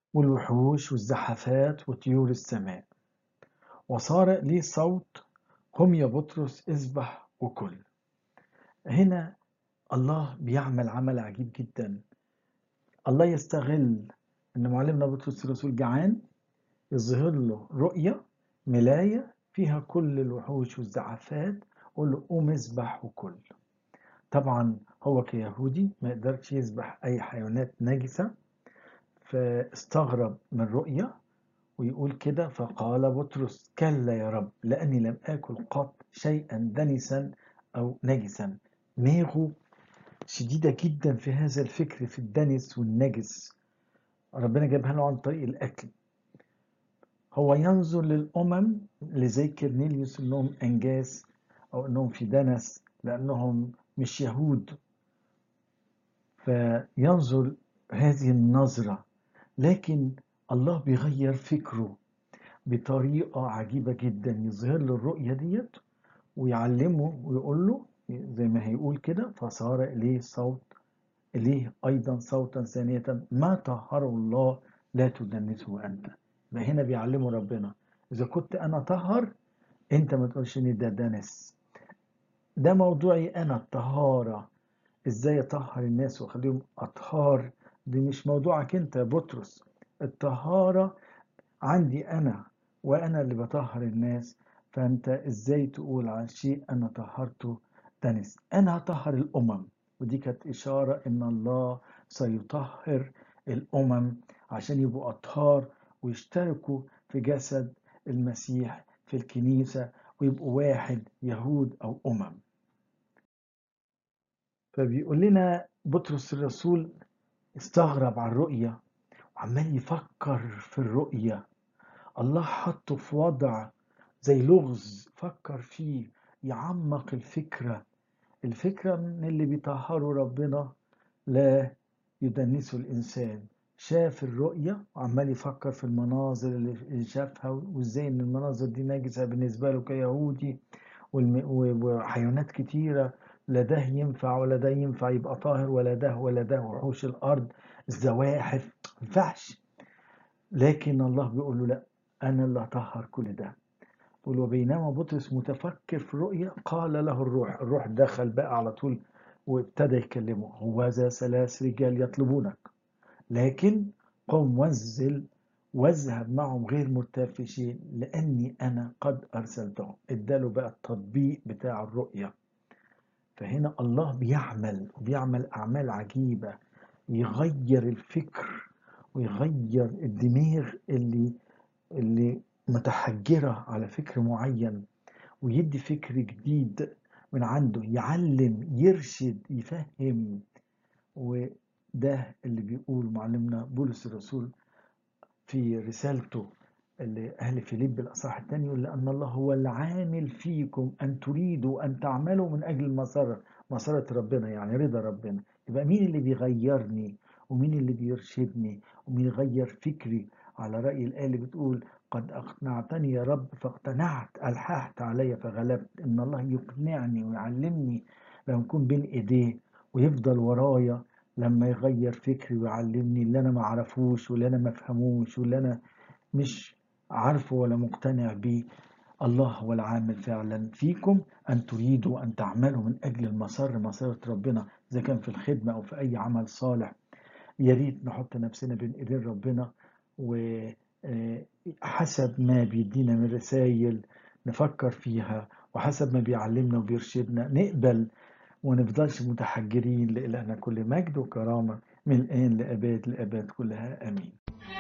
والوحوش والزحفات وطيور السماء. وصار لي صوت: قم يا بطرس اذبح وكل. هنا الله بيعمل عمل عجيب جدا. الله يستغل ان معلمنا بطرس الرسول جعان، يظهر له رؤية ملاية فيها كل الوحوش والزعافات، قول له قوم اذبح وكل. طبعا هو كيهودي ما يقدرش يذبح اي حيوانات نجسة، فاستغرب من الرؤية ويقول كده: فقال بطرس: كلا يا رب، لأني لم آكل قط شيئا دنسا أو نجسا. دماغه شديدة جدا في هذا الفكر في الدنس والنجس، ربنا جابها له عن طريق الأكل. هو ينظر للأمم لزي كرنيليوس إنهم أنجاس أو إنهم في دنس لأنهم مش يهود، فينظر هذه النظرة. لكن الله بيغير فكره بطريقة عجيبة جدا، يظهر له الرؤية ديت ويعلمه ويقول له زي ما هيقول كده: فصار إليه أيضا صوتا ثانية: ما طهره الله لا تدنسه أنت. هنا بيعلمه ربنا: إذا كنت أنا طهر، أنت ما تقولش إن ده دنس، ده موضوعي أنا الطهارة. إزاي أطهر الناس وأخليهم أطهار؟ دي مش موضوعك أنت يا بطرس. الطهارة عندي أنا، وأنا اللي بطهر الناس. فأنت إزاي تقول عن شيء أنا طهرته دنس؟ أنا هطهر الأمم. ودي كانت إشارة إن الله سيطهر الأمم عشان يبقوا أطهار ويشتركوا في جسد المسيح في الكنيسة، ويبقوا واحد، يهود أو أمم. فبيقول لنا بطرس الرسول استغرب على الرؤية وعمال يفكر في الرؤية. الله حطه في وضع زي لغز فكر فيه، يعمق الفكرة من اللي بيطهروا ربنا لا يدنسوا الإنسان. شاف الرؤية وعمال يفكر في المناظر اللي شافها، وازاي ان المناظر دي ناجسة بالنسبة له كيهودي، وحيوانات كتيرة لا ده ينفع ولا ده ينفع يبقى طاهر، ولا ده ولا ده، وحوش الأرض، الزواحف، مينفعش. لكن الله بيقول له: لا، أنا اللي هطهر كل ده. يقول: وبينما بطرس متفكر في الرؤيا قال له الروح دخل بقى على طول وابتدى يكلمه: هوذا 3 رجال يطلبونك، لكن قم وانزل واذهب معهم غير مرتفشين، لأني أنا قد أرسلتهم. اداله بقى التطبيق بتاع الرؤيا. فهنا الله بيعمل أعمال عجيبة، يغير الفكر ويغير الدماغ اللي متحجرة على فكر معين، ويدي فكر جديد من عنده، يعلم، يرشد، يفهم. وده اللي بيقول معلمنا بولس الرسول في رسالته لأهل فيليب الأصحاح الثاني، يقول: لأن الله هو العامل فيكم أن تريدوا أن تعملوا من أجل مسارة ربنا، يعني رضا ربنا. يبقى مين اللي بيغيرني ومين اللي بيرشدني ومين يغير فكري؟ على رأي الآية اللي بتقول: قد أقنعتني يا رب فاقتنعت، ألححت علي فغلبت. إن الله يقنعني ويعلمني لما أكون بين إيديه، ويفضل ورايا لما يغير فكري ويعلمني اللي أنا ما أعرفوش واللي أنا ما أفهموش واللي أنا مش عارفه ولا مقتنع بيه. الله هو العامل فعلا فيكم أن تريدوا أن تعملوا من أجل مسارة ربنا، إذا كان في الخدمة أو في أي عمل صالح. يا ريت نحط نفسنا بين إيدين ربنا، وحسب ما بيدينا من رسائل نفكر فيها، وحسب ما بيعلمنا وبيرشدنا نقبل، ونفضلش متحجرين. لإلهنا كل مجد وكرامة من الآن لأباد الآباد كلها، آمين.